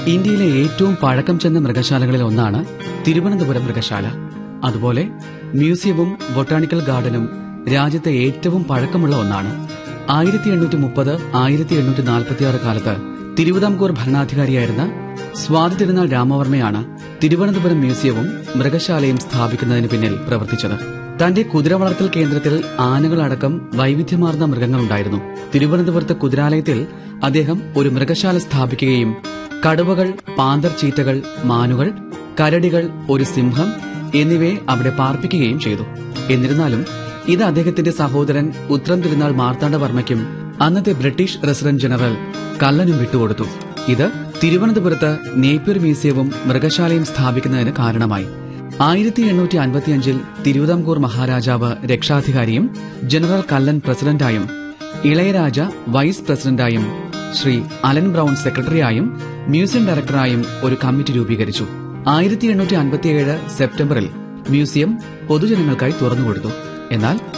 ഇന്ത്യയിലെ ഏറ്റവും പഴക്കം ചെന്ന മൃഗശാലകളിൽ ഒന്നാണ് തിരുവനന്തപുരം മൃഗശാല. അതുപോലെ മ്യൂസിയവും ബൊട്ടാണിക്കൽ ഗാർഡനും രാജ്യത്തെ ഏറ്റവും പഴക്കമുള്ള ഒന്നാണ്. 1830, 1846 കാലത്ത് തിരുവിതാംകൂർ ഭരണാധികാരിയായിരുന്ന സ്വാതി തിരുനാൾ രാമവർമ്മയാണ് തിരുവനന്തപുരം മ്യൂസിയവും മൃഗശാലയും സ്ഥാപിക്കുന്നതിന് പിന്നിൽ പ്രവർത്തിച്ചത്. തന്റെ കുതിര വളർത്തൽ കേന്ദ്രത്തിൽ ആനകളടക്കം വൈവിധ്യമാർന്ന മൃഗങ്ങളുണ്ടായിരുന്നു. തിരുവനന്തപുരത്ത് കുതിരാലയത്തിൽ അദ്ദേഹം ഒരു മൃഗശാല സ്ഥാപിക്കുകയും കടുവകൾ, പാന്തർ ചീറ്റകൾ, മാനുകൾ, കരടികൾ, ഒരു സിംഹം എന്നിവയെ അവിടെ പാർപ്പിക്കുകയും ചെയ്തു. എന്നിരുന്നാലും ഇത് അദ്ദേഹത്തിന്റെ സഹോദരൻ ഉത്രം തിരുനാൾ മാർത്താണ്ഡവർമ്മയ്ക്കും അന്നത്തെ ബ്രിട്ടീഷ് റെസിഡന്റ് ജനറൽ കല്ലനും വിട്ടുകൊടുത്തു. ഇത് തിരുവനന്തപുരത്ത് നേപ്പിയർ മ്യൂസിയവും മൃഗശാലയും സ്ഥാപിക്കുന്നതിന് കാരണമായി. 1855 തിരുവിതാംകൂർ മഹാരാജാവ് രക്ഷാധികാരിയും general Kallen പ്രസിഡന്റായും Ilaiyaraaja vice പ്രസിഡന്റായും Shri Allen brown സെക്രട്ടറിയായും museum ഡയറക്ടറായും ഒരു കമ്മിറ്റി രൂപീകരിച്ചു. 1857 സെപ്റ്റംബറിൽ മ്യൂസിയം പൊതുജനങ്ങൾക്കായി തുറന്നുകൊടുത്തു. എന്നാൽ